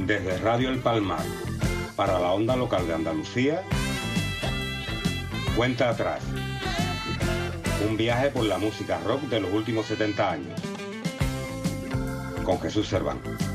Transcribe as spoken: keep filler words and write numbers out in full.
Desde Radio El Palmar, para la onda local de Andalucía, Cuenta Atrás. Un viaje por la música rock de los últimos setenta años. Con Jesús Serván.